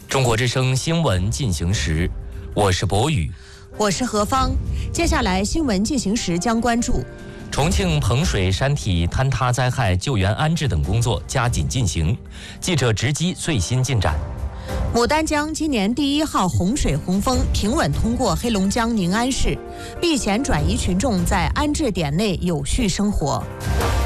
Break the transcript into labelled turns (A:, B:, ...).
A: 中国之声新闻进行时，我是博宇，
B: 我是何芳。接下来新闻进行时将关注：
A: 重庆彭水山体坍塌灾害救援安置等工作加紧进行，记者直击最新进展。
B: 牡丹江今年第1号洪水洪峰平稳通过黑龙江宁安市，避险转移群众在安置点内有序生活。